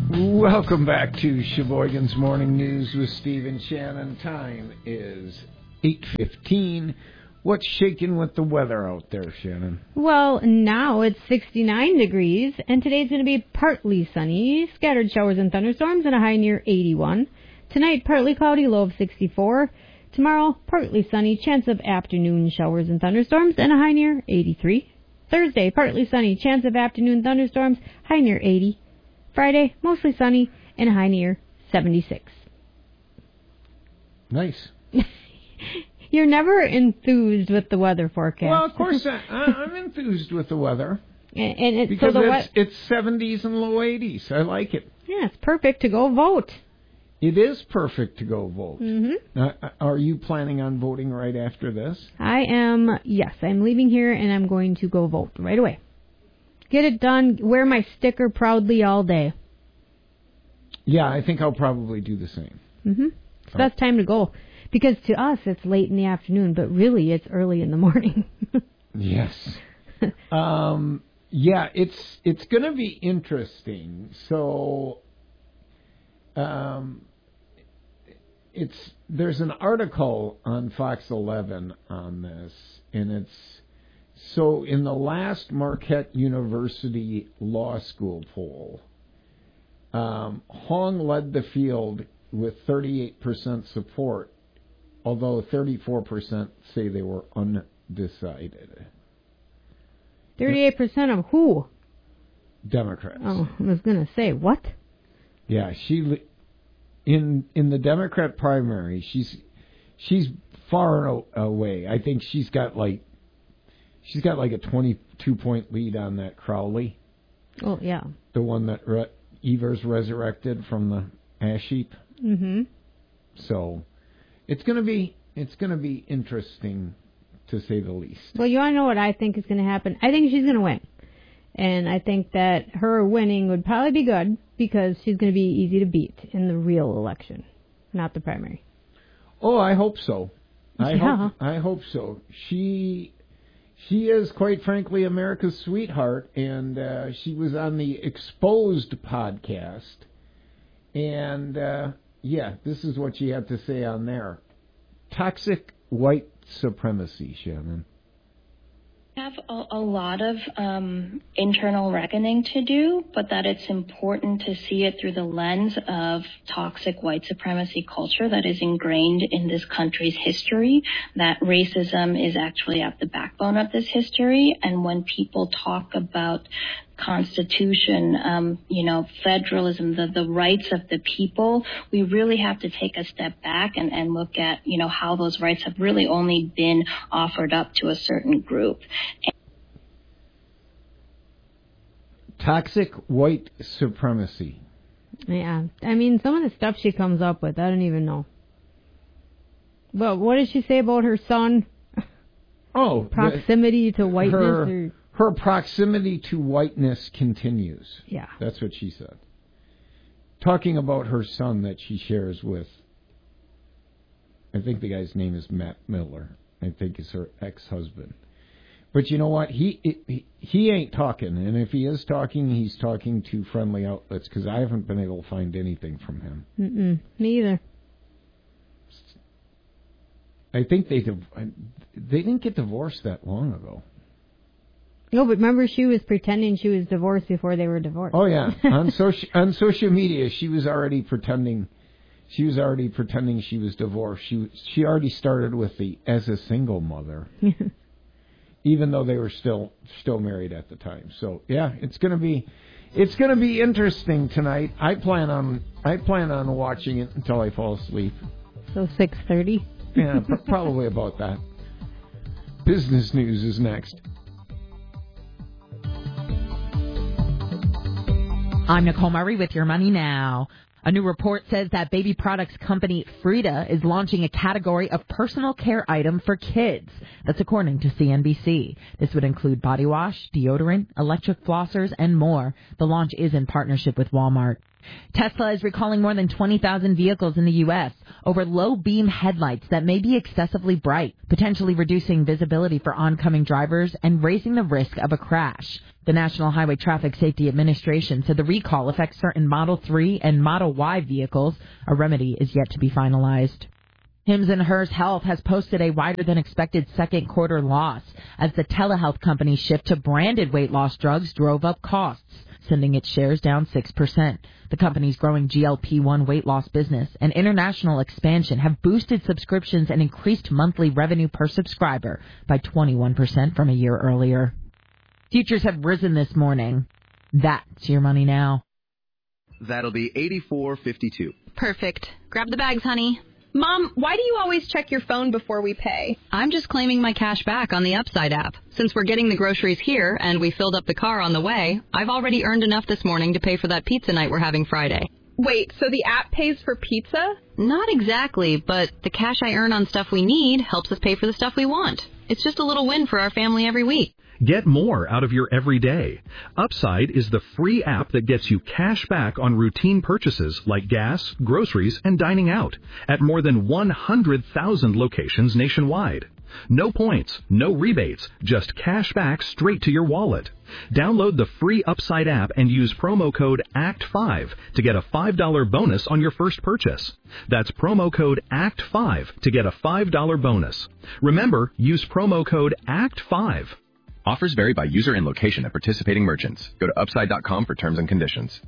Welcome back to Sheboygan's Morning News with Steve and Shannon. Time is 8:15. What's shaking with the weather out there, Shannon? Well, now it's 69 degrees, and today's going to be partly sunny, scattered showers and thunderstorms, and a high near 81. Tonight, partly cloudy, low of 64. Tomorrow, partly sunny, chance of afternoon showers and thunderstorms, and a high near 83. Thursday, partly sunny, chance of afternoon thunderstorms, high near 80. Friday, mostly sunny, and a high near 76. Nice. You're never enthused with the weather forecast. Well, of course, I'm enthused with the weather. And because it's 70s and low 80s. I like it. Yeah, it's perfect to go vote. It is perfect to go vote. Mm-hmm. Are you planning on voting right after this? I am, yes. I'm leaving here, and I'm going to go vote right away. Get it done. Wear my sticker proudly all day. Yeah, I think I'll probably do the same. Mm-hmm. It's the best time to go. Because to us, it's late in the afternoon, but really it's early in the morning. Yes. Yeah, it's going to be interesting. So, there's an article on Fox 11 on this, and it's so in the last Marquette University Law School poll, Hong led the field with 38% support, although 34% say they were undecided. 38% of who? Democrats. Oh, I was going to say, what? Yeah, in the Democrat primary, she's far away. I think she's got like a 22-point lead on that Crowley. Oh, yeah. The one that Evers resurrected from the ash heap. Mm-hmm. So it's going to be interesting, to say the least. Well, you want to know what I think is going to happen? I think she's going to win. And I think that her winning would probably be good because she's going to be easy to beat in the real election, not the primary. Oh, I hope so. I hope so. She is, quite frankly, America's sweetheart, and she was on the Exposed podcast. And, this is what she had to say on there. Toxic white supremacy, Shannon. Have a lot of internal reckoning to do, but that it's important to see it through the lens of toxic white supremacy culture that is ingrained in this country's history, that racism is actually at the backbone of this history. And when people talk about Constitution, federalism, the rights of the people, we really have to take a step back and look at, how those rights have really only been offered up to a certain group. Toxic white supremacy. Yeah. I mean, some of the stuff she comes up with, I don't even know. Well, what did she say about her son? Oh. Proximity to whiteness? Her proximity to whiteness continues. Yeah. That's what she said. Talking about her son that she shares with, I think the guy's name is Matt Miller. I think it's her ex-husband. But you know what? He ain't talking. And if he is talking, he's talking to friendly outlets because I haven't been able to find anything from him. Me either. I think they didn't get divorced that long ago. No, but remember she was pretending she was divorced before they were divorced. Oh yeah, on social media she was already pretending she was divorced. She already started with the as a single mother, even though they were still married at the time. So yeah, it's gonna be interesting tonight. I plan on watching it until I fall asleep. So 6:30. Yeah, probably about that. Business news is next. I'm Nicole Murray with Your Money Now. A new report says that baby products company Frida is launching a category of personal care item for kids. That's according to CNBC. This would include body wash, deodorant, electric flossers, and more. The launch is in partnership with Walmart. Tesla is recalling more than 20,000 vehicles in the U.S. over low beam headlights that may be excessively bright, potentially reducing visibility for oncoming drivers and raising the risk of a crash. The National Highway Traffic Safety Administration said the recall affects certain Model 3 and Model Y vehicles. A remedy is yet to be finalized. Hims & Hers Health has posted a wider-than-expected second quarter loss as the telehealth company's shift to branded weight loss drugs drove up costs, sending its shares down 6%. The company's growing GLP-1 weight loss business and international expansion have boosted subscriptions and increased monthly revenue per subscriber by 21% from a year earlier. Futures have risen this morning. That's your money now. That'll be $84.52. Perfect. Grab the bags, honey. Mom, why do you always check your phone before we pay? I'm just claiming my cash back on the Upside app. Since we're getting the groceries here and we filled up the car on the way, I've already earned enough this morning to pay for that pizza night we're having Friday. Wait, so the app pays for pizza? Not exactly, but the cash I earn on stuff we need helps us pay for the stuff we want. It's just a little win for our family every week. Get more out of your everyday. Upside is the free app that gets you cash back on routine purchases like gas, groceries, and dining out at more than 100,000 locations nationwide. No points, no rebates, just cash back straight to your wallet. Download the free Upside app and use promo code ACT5 to get a $5 bonus on your first purchase. That's promo code ACT5 to get a $5 bonus. Remember, use promo code ACT5. Offers vary by user and location at participating merchants. Go to upside.com for terms and conditions.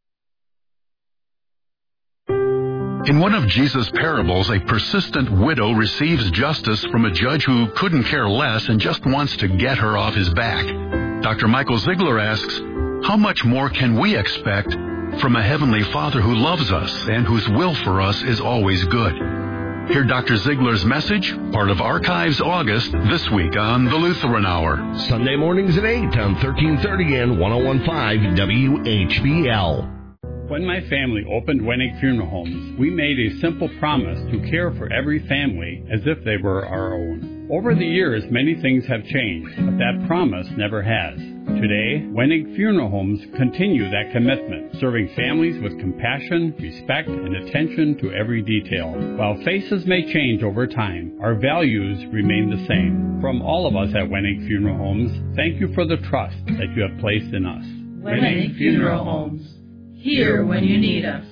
In one of Jesus' parables, a persistent widow receives justice from a judge who couldn't care less and just wants to get her off his back. Dr. Michael Ziegler asks, how much more can we expect from a Heavenly Father who loves us and whose will for us is always good? Hear Dr. Ziegler's message, part of Archives August, this week on The Lutheran Hour. Sunday mornings at 8 on 1330 and 101.5 WHBL. When my family opened Wenig Funeral Homes, we made a simple promise to care for every family as if they were our own. Over the years, many things have changed, but that promise never has. Today, Wenig Funeral Homes continue that commitment, serving families with compassion, respect, and attention to every detail. While faces may change over time, our values remain the same. From all of us at Wenig Funeral Homes, thank you for the trust that you have placed in us. Wenig Funeral Homes. Here when you need us.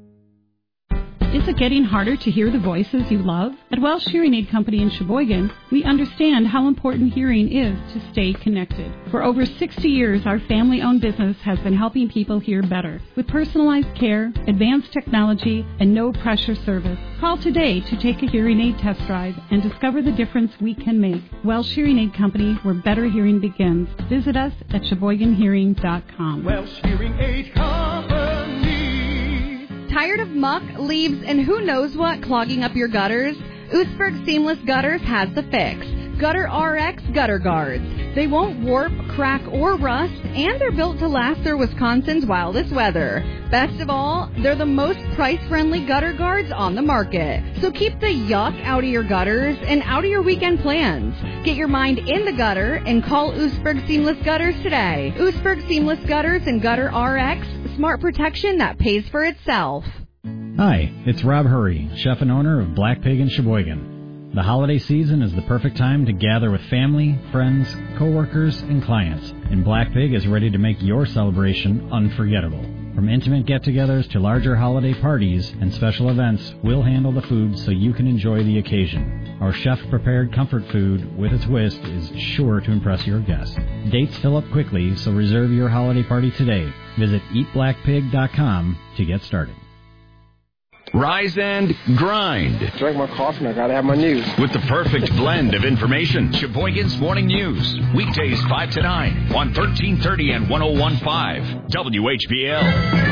Is it getting harder to hear the voices you love? At Welsh Hearing Aid Company in Sheboygan, we understand how important hearing is to stay connected. For over 60 years, our family-owned business has been helping people hear better with personalized care, advanced technology, and no-pressure service. Call today to take a hearing aid test drive and discover the difference we can make. Welsh Hearing Aid Company, where better hearing begins. Visit us at SheboyganHearing.com. Welsh Hearing Aid Company. Tired of muck, leaves, and who knows what clogging up your gutters? Oostburg Seamless Gutters has the fix. Gutter RX Gutter Guards. They won't warp, crack, or rust, and they're built to last through Wisconsin's wildest weather. Best of all, they're the most price-friendly gutter guards on the market. So keep the yuck out of your gutters and out of your weekend plans. Get your mind in the gutter and call Oostburg Seamless Gutters today. Oostburg Seamless Gutters and Gutter RX. Smart protection that pays for itself. Hi, it's Rob Hurry, chef and owner of Black Pig in Sheboygan. The holiday season is the perfect time to gather with family, friends, coworkers, and clients, and Black Pig is ready to make your celebration unforgettable. From intimate get-togethers to larger holiday parties and special events, we'll handle the food so you can enjoy the occasion. Our chef-prepared comfort food with a twist is sure to impress your guests. Dates fill up quickly, so reserve your holiday party today. Visit eatblackpig.com to get started. Rise and grind. Drink my coffee and I gotta have my news. With the perfect blend of information. Sheboygan's Morning News. Weekdays 5 to 9 on 1330 and 101.5 WHBL.